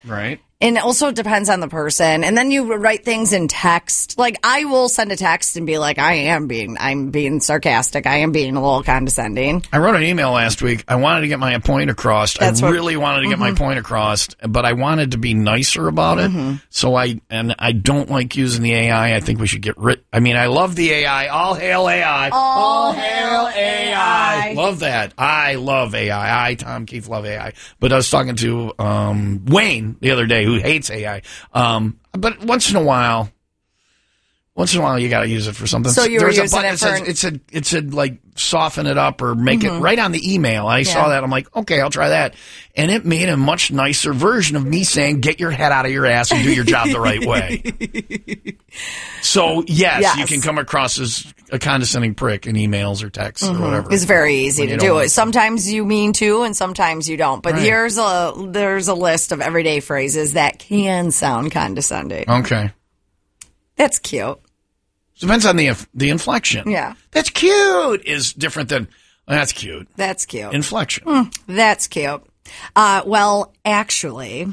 Right. And it also depends on the person. And then you write things in text. Like, I will send a text and be like, I'm being sarcastic. I am being a little condescending. I wrote an email last week. I wanted to get my point across. I really wanted to get my point across, but I wanted to be nicer about it. So I don't like using the AI. I think we should get rid. I mean, I love the AI. All hail AI. All hail AI. Love that. I love AI. Tom Keefe, love AI. But I was talking to Wayne the other day, who hates AI. But once in a while you got to use it for something. So you were using it for... It said like soften it up or make it right on the email. I saw that. I'm like, okay, I'll try that. And it made a much nicer version of me saying, get your head out of your ass and do your job the right way. So, yes, you can come across as a condescending prick in emails or texts or whatever. It's very easy to do it. Sometimes you mean to and sometimes you don't. But there's a list of everyday phrases that can sound condescending. Okay. That's cute. Depends on the inflection. Yeah. That's cute is different than, that's cute. That's cute. Inflection. That's cute. Well, actually,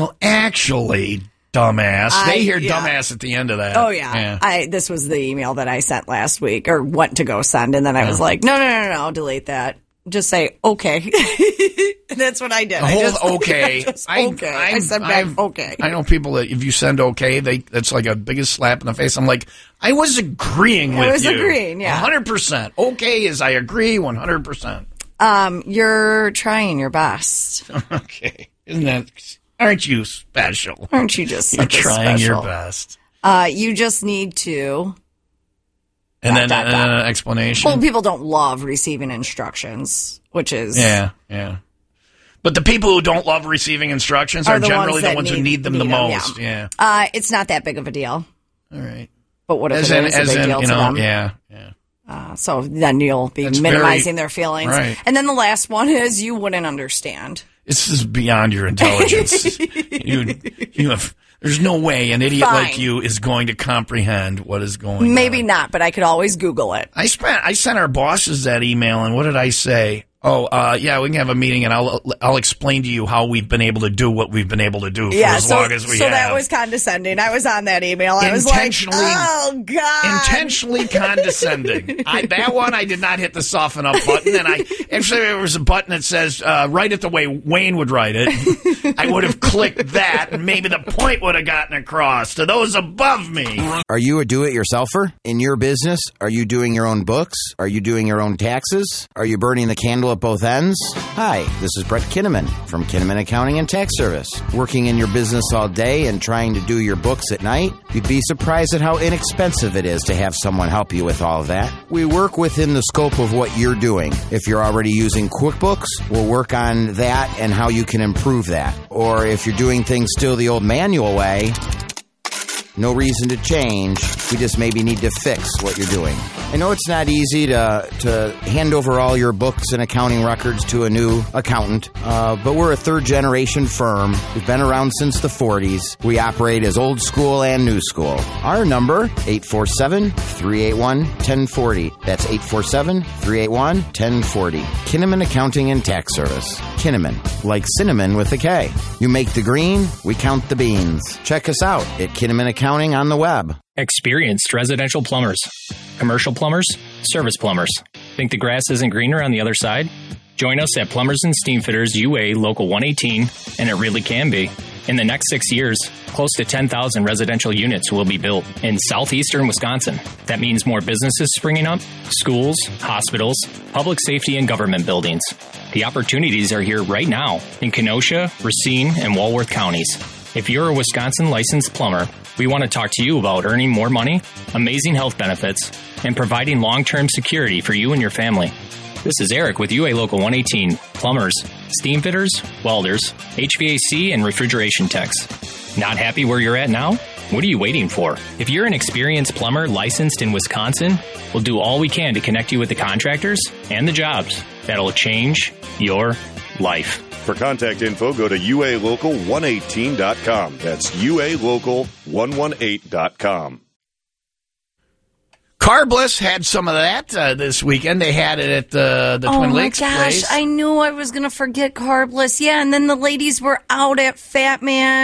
dumbass. They hear dumbass at the end of that. Oh, yeah. This was the email that I sent last week, or went to go send, and then I was like, no, delete that. Just say, okay. That's what I did. Okay. I said back, okay. I know people that if you send okay, that's like a biggest slap in the face. I'm like, I was agreeing with you. I was agreeing, yeah. 100%. Okay is I agree 100%. You're trying your best. Okay. Aren't you special? Aren't you just You're trying your best. You just need to... And then an explanation. Well, people don't love receiving instructions, which is... Yeah. But the people who don't love receiving instructions are generally the ones who need them the most. Yeah. It's not that big of a deal. All right. But what if it is a big deal to them? Yeah. So then you'll be minimizing their feelings. Right. And then the last one is you wouldn't understand. This is beyond your intelligence. you have... There's no way an idiot like you is going to comprehend what is going on. Maybe not, but I could always Google it. I sent our bosses that email, and what did I say? Oh, yeah, we can have a meeting, and I'll explain to you how we've been able to do what we've been able to do for as long as we have. So that was condescending. I was on that email. I was like, oh, God. Intentionally condescending. That one, I did not hit the soften up button, and actually there was a button that says, write it the way Wayne would write it. I would have clicked that, and maybe the point would have gotten across to those above me. Are you a do-it-yourselfer? In your business, are you doing your own books? Are you doing your own taxes? Are you burning the candle at both ends? Hi, this is Brett Kinnaman from Kinnaman Accounting and Tax Service. Working in your business all day and trying to do your books at night? You'd be surprised at how inexpensive it is to have someone help you with all of that. We work within the scope of what you're doing. If you're already using QuickBooks, we'll work on that and how you can improve that. Or if you're doing things still the old manual way, no reason to change. We just maybe need to fix what you're doing. I know it's not easy to hand over all your books and accounting records to a new accountant, but we're a third-generation firm. We've been around since the 40s. We operate as old school and new school. Our number, 847-381-1040. That's 847-381-1040. Kinnaman Accounting and Tax Service. Kinnaman, like cinnamon with a K. You make the green, we count the beans. Check us out at Kinnaman Accounting on the web. Experienced residential plumbers, commercial plumbers, service plumbers. Think the grass isn't greener on the other side? Join us at Plumbers and Steamfitters UA Local 118, and it really can be. In the next 6 years, close to 10,000 residential units will be built in southeastern Wisconsin. That means more businesses springing up, schools, hospitals, public safety, and government buildings. The opportunities are here right now in Kenosha, Racine, and Walworth counties. If you're a Wisconsin licensed plumber, we want to talk to you about earning more money, amazing health benefits, and providing long-term security for you and your family. This is Eric with UA Local 118, plumbers, steam fitters, welders, HVAC, and refrigeration techs. Not happy where you're at now? What are you waiting for? If you're an experienced plumber licensed in Wisconsin, we'll do all we can to connect you with the contractors and the jobs that'll change your life. For contact info, go to ualocal118.com. That's ualocal118.com. Carbliss had some of that this weekend. They had it at the Twin Lakes place. Oh, my gosh. I knew I was going to forget Carbliss. Yeah, and then the ladies were out at Fat Man.